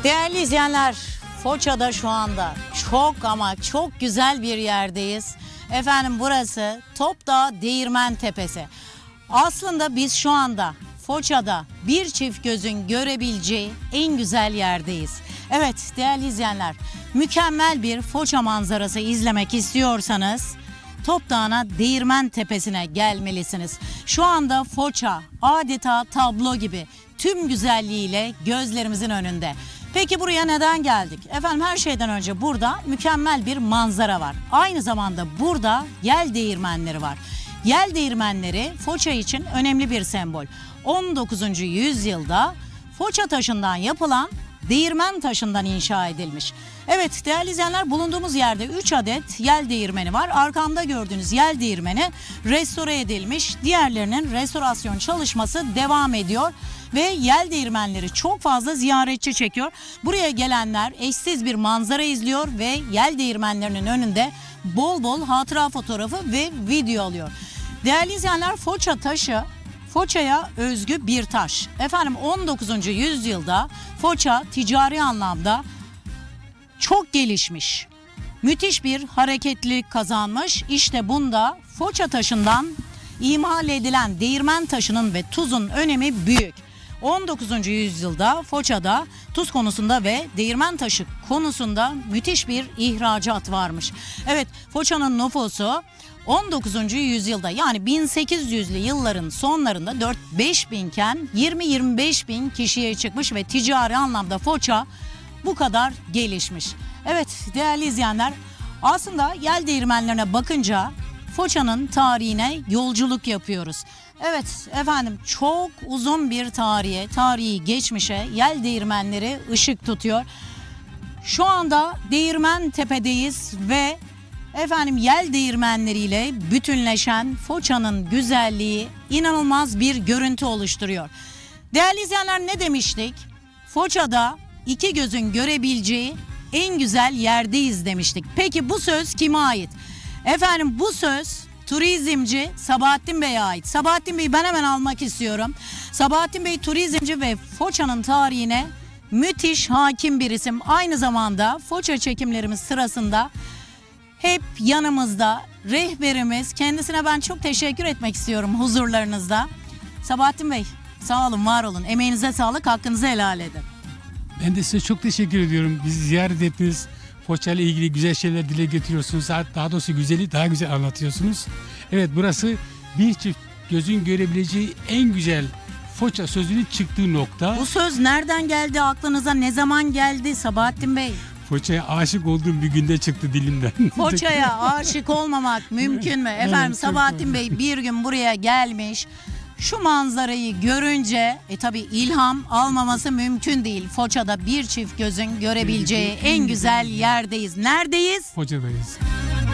Değerli izleyenler, Foça'da şu anda çok ama çok güzel bir yerdeyiz. Efendim burası Topdağ Değirmen Tepesi. Aslında biz şu anda Foça'da bir çift gözün görebileceği en güzel yerdeyiz. Evet değerli izleyenler, mükemmel bir Foça manzarası izlemek istiyorsanız Topdağ'a Değirmen Tepesi'ne gelmelisiniz. Şu anda Foça adeta tablo gibi tüm güzelliğiyle gözlerimizin önünde. Peki buraya neden geldik? Efendim her şeyden önce burada mükemmel bir manzara var. Aynı zamanda burada yel değirmenleri var. Yel değirmenleri Foça için önemli bir sembol. 19. yüzyılda Foça taşından yapılan değirmen taşından inşa edilmiş. Evet değerli izleyenler, bulunduğumuz yerde 3 adet yel değirmeni var. Arkamda gördüğünüz yel değirmeni restore edilmiş. Diğerlerinin restorasyon çalışması devam ediyor. Ve yel değirmenleri çok fazla ziyaretçi çekiyor. Buraya gelenler eşsiz bir manzara izliyor ve yel değirmenlerinin önünde bol bol hatıra fotoğrafı ve video alıyor. Değerli izleyenler, Foça taşı Foça'ya özgü bir taş. Efendim 19. yüzyılda Foça ticari anlamda çok gelişmiş. Müthiş bir hareketlilik kazanmış. İşte bunda Foça taşından imal edilen değirmen taşının ve tuzun önemi büyük. 19. yüzyılda Foça'da tuz konusunda ve değirmen taşı konusunda müthiş bir ihracat varmış. Evet, Foça'nın nüfusu 19. yüzyılda yani 1800'lü yılların sonlarında 4-5 binken 20-25 bin kişiye çıkmış ve ticari anlamda Foça bu kadar gelişmiş. Evet değerli izleyenler, aslında yel değirmenlerine bakınca Foça'nın tarihine yolculuk yapıyoruz. Evet efendim, çok uzun bir tarihi geçmişe yel değirmenleri ışık tutuyor. Şu anda Değirmen Tepe'deyiz ve efendim yel değirmenleriyle bütünleşen Foça'nın güzelliği inanılmaz bir görüntü oluşturuyor. Değerli izleyenler, ne demiştik? Foça'da iki gözün görebileceği en güzel yerdeyiz demiştik. Peki bu söz kime ait? Efendim bu söz turizmci Sabahattin Bey'e ait. Sabahattin Bey'i ben hemen almak istiyorum. Sabahattin Bey turizmci ve Foça'nın tarihine müthiş hakim bir isim. Aynı zamanda Foça çekimlerimiz sırasında hep yanımızda rehberimiz. Kendisine ben çok teşekkür etmek istiyorum huzurlarınızda. Sabahattin Bey sağ olun, var olun. Emeğinize sağlık, hakkınızı helal edin. Ben de size çok teşekkür ediyorum. Bizi ziyaret ettiniz. Foça ile ilgili güzel şeyler dile getiriyorsunuz. Daha doğrusu güzeli daha güzel anlatıyorsunuz. Evet, burası bir çift gözün görebileceği en güzel Foça sözünün çıktığı nokta. Bu söz nereden geldi aklınıza? Ne zaman geldi Sabahattin Bey? Foça'ya aşık olduğum bir günde çıktı dilimden. Foça'ya aşık olmamak mümkün mü? Efendim Evet, Sabahattin Bey bir gün buraya gelmiş. Şu manzarayı görünce tabii ilham almaması mümkün değil. Foça'da bir çift gözün görebileceği en güzel yerdeyiz. Neredeyiz? Foça'dayız.